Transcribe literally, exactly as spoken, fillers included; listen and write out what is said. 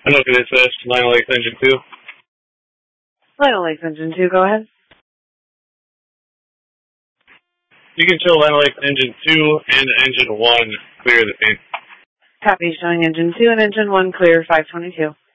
I'm looking at this, Lionel Lakes Engine two. Lionel Lakes Engine two, go ahead. You can show Lionel Lakes Engine two and Engine one clear the paint. Copy, showing Engine two and Engine one clear, five twenty-two.